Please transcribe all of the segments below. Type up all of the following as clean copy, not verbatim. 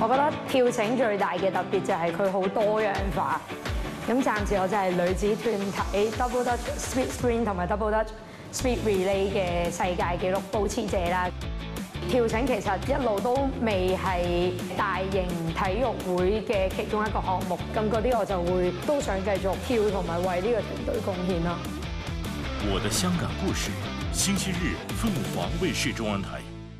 我覺得跳繩最大嘅特別就係佢好多樣化。咁暫時我就係女子團體 Double Dutch Speed Sprint 同埋 Double Dutch Speed Relay 嘅世界紀錄保持者啦。跳繩其實一路都未係大型體育會嘅其中一個項目，咁嗰啲我就會都想繼續跳同埋為呢個團隊貢獻啦。 我的香港故事，星期日凤凰卫視中央台。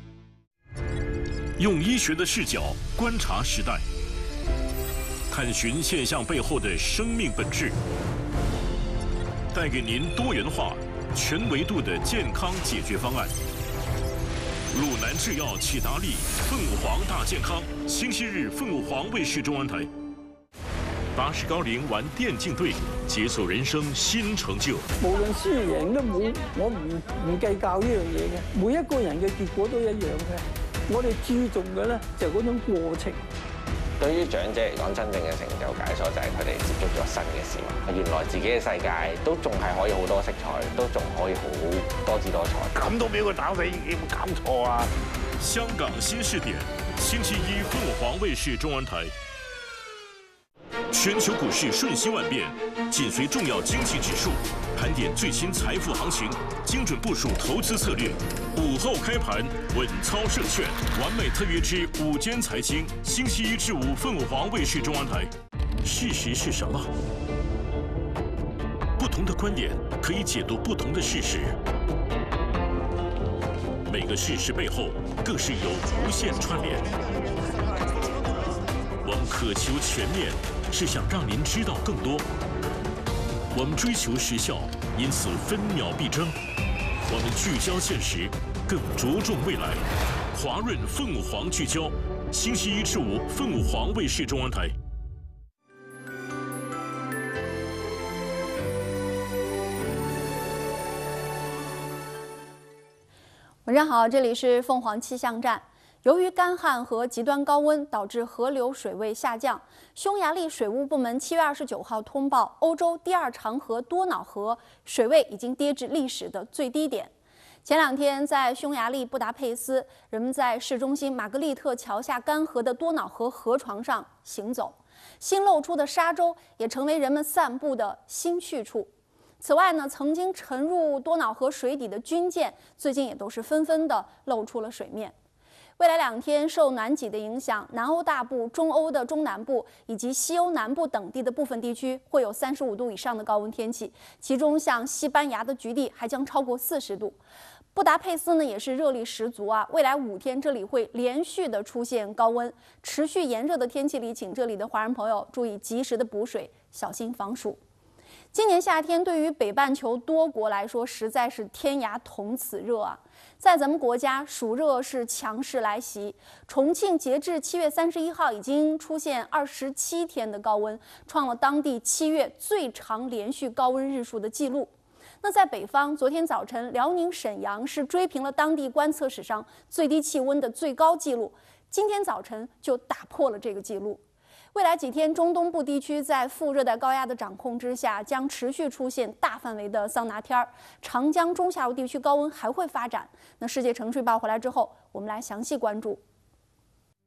用醫學的視角觀察時代，探尋現象背後的生命本質，帶給您多元化、全維度的健康解決方案。魯南製藥啟達利鳳凰大健康，星期日鳳凰衛視中央台。80高齡玩電競隊，解鎖人生新成就。 無論輸贏都冇，我唔計較呢樣嘢嘅。每一個人嘅結果都一樣嘅。我哋注重嘅咧就係嗰種過程。 對於長者嚟講，真正嘅成就解鎖就係佢哋接觸咗新嘅事物。原來自己嘅世界都仲係可以好多色彩，都仲可以好多姿多彩。 咁都俾佢打死，有冇搞錯啊？ 香港新視點，星期一鳳凰衛視中央台。全球股市瞬息萬變，緊隨重要經濟指數，盤點最新財富行情，精準部署投資策略。午後開盤，穩操勝券，完美特約之午間財經，星期一至五鳳凰衛視中央台。事實是什麼？不同的觀點可以解讀不同的事實，每個事實背後更是有無限串聯。我們渴求全面，是想讓您知道更多。我們追求時效，因此分秒必爭。我們聚焦現實，更着重未來。華潤鳳凰聚焦，星期一至五鳳凰衛視中央台。 晚上好，这里是凤凰气象站。由于干旱和极端高温导致河流水位下降，匈牙利水务部门7月29号通报，欧洲第二长河多瑙河水位已经跌至历史的最低点。前2天，在匈牙利布达佩斯，人们在市中心玛格丽特桥下干涸的多瑙河河床上行走，新露出的沙洲也成为人们散步的新去处。此外呢，曾经沉入多瑙河水底的军舰，最近也都是纷纷的露出了水面。未来2天，受南极的影响，南欧大部、中欧的中南部以及西欧南部等地的部分地区会有35度以上的高温天气，其中像西班牙的局地还将超过40度。布达佩斯呢也是热力十足啊！未来5天这里会连续的出现高温，持续炎热的天气里，请这里的华人朋友注意及时的补水，小心防暑。今年夏天对于北半球多国来说，实在是天涯同此热啊！在咱们国家，暑热是强势来袭。重庆截至7月31号已经出现27天的高温，创了当地7月最长连续高温日数的记录。那在北方，昨天早晨，辽宁沈阳是追平了当地观测史上最低气温的最高纪录，今天早晨就打破了这个记录。未来几天，中东部地区在副热带高压的掌控之下，将持续出现大范围的桑拿天儿。长江中下游地区高温还会发展。那世界城市报回来之后，我们来详细关注。